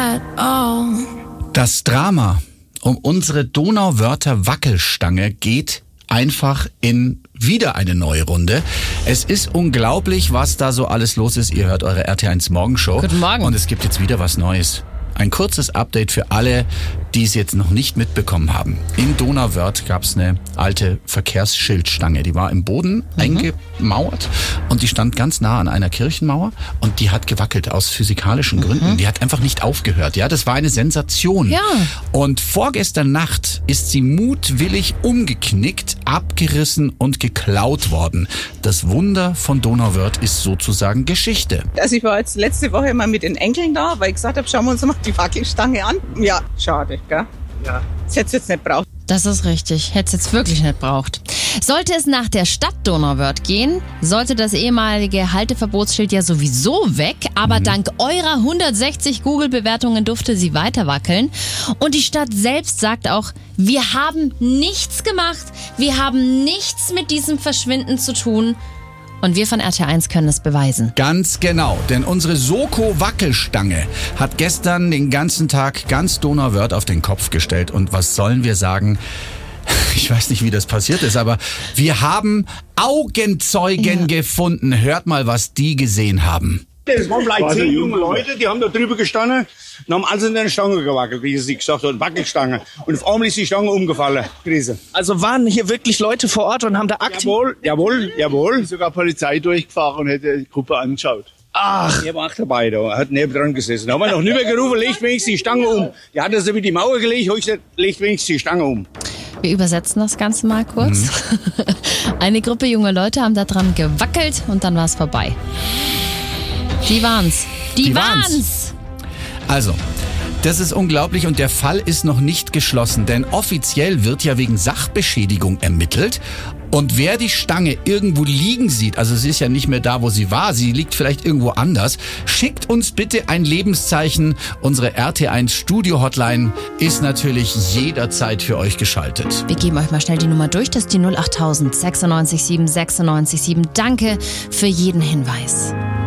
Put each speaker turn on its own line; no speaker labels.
at all.
Das Drama um unsere Donauwörter-Wackelstange geht einfach in wieder eine neue Runde. Es ist unglaublich, was da so alles los ist. Ihr hört eure RT1 Morgenshow.
Guten Morgen.
Und es gibt jetzt wieder was Neues. Ein kurzes Update für alle, die es jetzt noch nicht mitbekommen haben. In Donauwörth gab es eine alte Verkehrsschildstange. Die war im Boden eingemauert und die stand ganz nah an einer Kirchenmauer und die hat gewackelt aus physikalischen Gründen. Die hat einfach nicht aufgehört. Ja, das war eine Sensation.
Ja.
Und vorgestern Nacht ist sie mutwillig umgeknickt, abgerissen und geklaut worden. Das Wunder von Donauwörth ist sozusagen Geschichte.
Also ich war jetzt letzte Woche mal mit den Enkeln da, weil ich gesagt habe, schauen wir uns mal die Wackelstange an. Ja, schade, gell? Ja. Das hätte es jetzt nicht braucht.
Das ist richtig. Hätte es jetzt wirklich nicht braucht. Sollte es nach der Stadt Donauwörth gehen, sollte das ehemalige Halteverbotsschild ja sowieso weg. Aber dank eurer 160 Google-Bewertungen durfte sie weiter wackeln. Und die Stadt selbst sagt auch, wir haben nichts gemacht. Wir haben nichts mit diesem Verschwinden zu tun. Und wir von RT1 können es beweisen.
Ganz genau, denn unsere Soko-Wackelstange hat gestern den ganzen Tag ganz Donauwörth auf den Kopf gestellt. Und was sollen wir sagen? Ich weiß nicht, wie das passiert ist, aber wir haben Augenzeugen gefunden. Hört mal, was die gesehen haben.
Das waren vielleicht 10 junge Leute, die haben da drüber gestanden und haben alles in der Stange gewackelt, wie sie gesagt haben, Wackelstange. Und auf einmal ist die Stange umgefallen. Krise.
Also waren hier wirklich Leute vor Ort und haben da aktiv...
Jawohl.
Sogar Polizei durchgefahren und hätte die Gruppe angeschaut.
Ach. Er war auch dabei, da hat neben dran gesessen. Da haben wir noch nicht mehr gerufen, legt wenigstens die Stange um. Die hat das über die Mauer gelegt, habe ich gesagt, legt wenigstens die Stange um.
Wir übersetzen das Ganze mal kurz. Eine Gruppe junger Leute haben da dran gewackelt und dann war es vorbei. Die waren's. Die waren's.
Also, das ist unglaublich und der Fall ist noch nicht geschlossen, denn offiziell wird ja wegen Sachbeschädigung ermittelt. Und wer die Stange irgendwo liegen sieht, also sie ist ja nicht mehr da, wo sie war, sie liegt vielleicht irgendwo anders, schickt uns bitte ein Lebenszeichen. Unsere RT1 Studio Hotline ist natürlich jederzeit für euch geschaltet.
Wir geben euch mal schnell die Nummer durch, das ist die 08000 96 7 96 7. Danke für jeden Hinweis.